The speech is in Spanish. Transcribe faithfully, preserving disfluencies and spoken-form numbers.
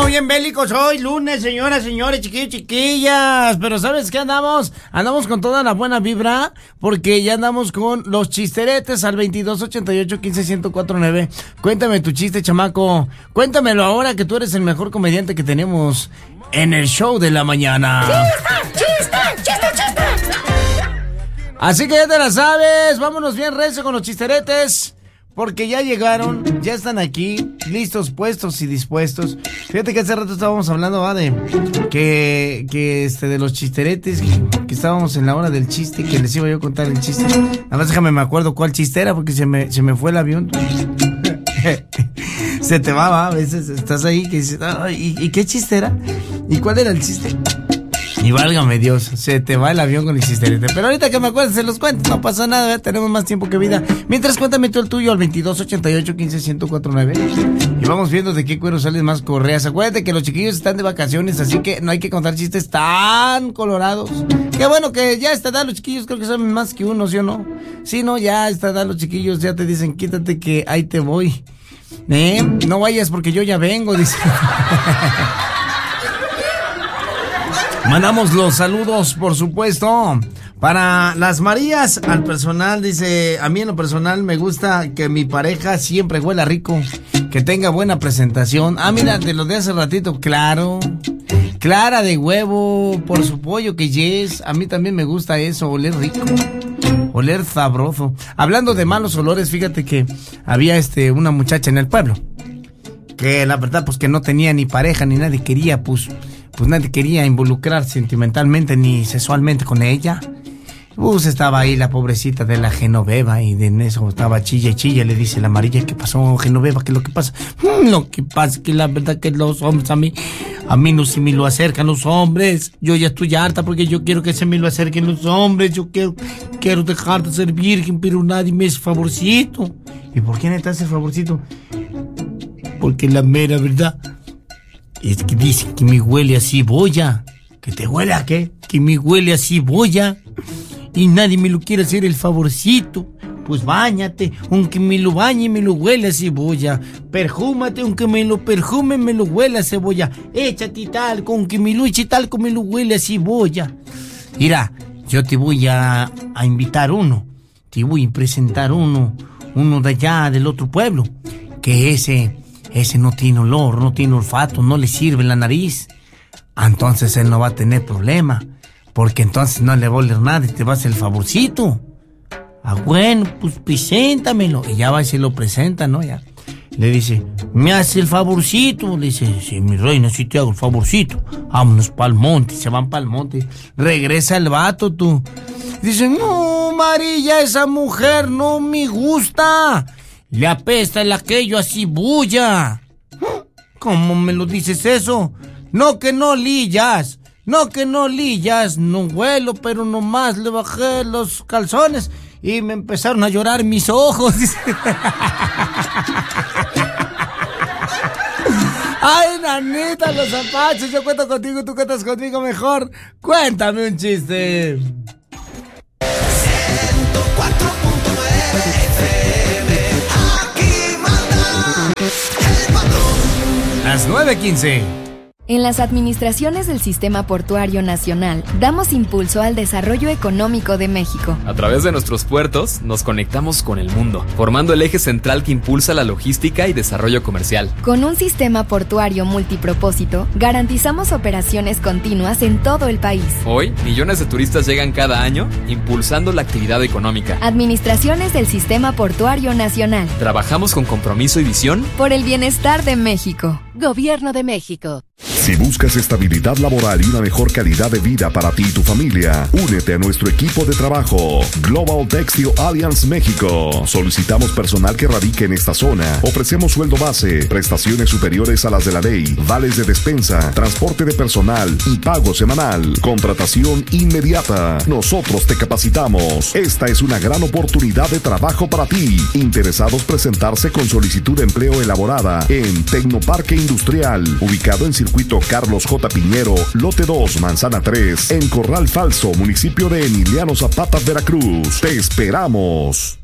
Ando bien bélicos hoy, lunes, señoras, señores, chiquillos, chiquillas. Pero ¿sabes qué andamos? Andamos con toda la buena vibra, porque ya andamos con los chisteretes al veintidós ochenta y ocho quince ciento cuatro nueve. Cuéntame tu chiste, chamaco. Cuéntamelo ahora que tú eres el mejor comediante que tenemos en el show de la mañana. ¡Chiste, chiste, chiste, chiste! Así que ya te la sabes. Vámonos bien recio con los chisteretes, porque ya llegaron, ya están aquí, listos, puestos y dispuestos. Fíjate que hace rato estábamos hablando, ¿va? De que, que este, de los chisteretes, que, que estábamos en la hora del chiste, que les iba yo a contar el chiste. Nada más déjame me acuerdo cuál chiste era, porque se me, se me fue el avión. Se te va, va, a veces estás ahí que dices, ¿y, ¿y qué chiste era? ¿Y cuál era el chiste? Y válgame Dios, se te va el avión con el chisterete. Pero ahorita que me acuerdes se los cuento, no pasa nada, ¿verdad? Tenemos más tiempo que vida. Mientras, cuéntame tú el tuyo al veintidós ochenta y ocho quince ciento cuatro nueve. Y vamos viendo de qué cuero salen más correas. Acuérdate que los chiquillos están de vacaciones, así que no hay que contar chistes tan colorados. Qué bueno que ya a esta edad los chiquillos creo que saben más que uno, ¿sí o no? Sí, no, ya a esta edad los chiquillos ya te dicen, quítate que ahí te voy. ¿Eh? No vayas porque yo ya vengo, dice. Mandamos los saludos, por supuesto, para las Marías, al personal. Dice, a mí en lo personal me gusta que mi pareja siempre huela rico, que tenga buena presentación. Ah, mira, de los de hace ratito, claro. Clara de huevo, por su pollo que yes. A mí también me gusta eso, oler rico, oler sabroso. Hablando de malos olores, fíjate que había este una muchacha en el pueblo, que la verdad pues que no tenía ni pareja ni nadie quería, pues... Pues nadie quería involucrar sentimentalmente ni sexualmente con ella. Pues estaba ahí la pobrecita de la Genoveva y de en eso estaba chilla y chilla. Le dice la amarilla, ¿qué pasó, Genoveva? ¿Qué es lo que pasa? Lo que pasa es que la verdad que los hombres a mí, a mí no se me lo acercan los hombres. Yo ya estoy harta porque yo quiero que se me lo acerquen los hombres. Yo quiero, quiero dejar de ser virgen, pero nadie me hace favorcito. ¿Y por qué te hace favorcito? Porque la mera verdad es que dice que me huele a cebolla. ¿Que te huele a qué? Que me huele a cebolla. Y nadie me lo quiere hacer el favorcito. Pues báñate, aunque me lo bañe, me lo huele a cebolla. Perfúmate, aunque me lo perfume, me lo huele a cebolla. Échate talco, aunque me lo eche talco, me lo huele a cebolla. Mira, yo te voy a, a invitar uno. Te voy a presentar uno. Uno de allá, del otro pueblo. Que ese... Ese no tiene olor, no tiene olfato, no le sirve la nariz. Entonces él no va a tener problema, porque entonces no le va a oler nada y te va a hacer el favorcito. Ah, bueno, pues preséntamelo. Y ya va y se lo presenta, ¿no? Ya. Le dice, ¿me hace el favorcito? Le dice, sí, mi reina, sí te hago el favorcito. Vámonos pa'l monte. Se van pa'l monte. Regresa el vato, tú. Dice, no, María, esa mujer no me gusta. Le apesta el aquello a cibulla. ¿Cómo me lo dices eso? No que no lillas, no que no lillas, no huelo, pero nomás le bajé los calzones y me empezaron a llorar mis ojos. Ay, nanita, los apaches, yo cuento contigo, tú cuentas conmigo mejor. Cuéntame un chiste. ciento cuatro punto nueve Las nueve quince. En las administraciones del Sistema Portuario Nacional, damos impulso al desarrollo económico de México. A través de nuestros puertos, nos conectamos con el mundo, formando el eje central que impulsa la logística y desarrollo comercial. Con un sistema portuario multipropósito, garantizamos operaciones continuas en todo el país. Hoy, millones de turistas llegan cada año, impulsando la actividad económica. Administraciones del Sistema Portuario Nacional. Trabajamos con compromiso y visión por el bienestar de México. Gobierno de México. Si buscas estabilidad laboral y una mejor calidad de vida para ti y tu familia, únete a nuestro equipo de trabajo. Global Textile Alliance México. Solicitamos personal que radique en esta zona. Ofrecemos sueldo base, prestaciones superiores a las de la ley, vales de despensa, transporte de personal y pago semanal. Contratación inmediata. Nosotros te capacitamos. Esta es una gran oportunidad de trabajo para ti. Interesados presentarse con solicitud de empleo elaborada en Tecnoparque Industrial, ubicado en Circuito Carlos J. Piñero, Lote dos, Manzana tres, en Corral Falso, municipio de Emiliano Zapata, Veracruz. Te esperamos.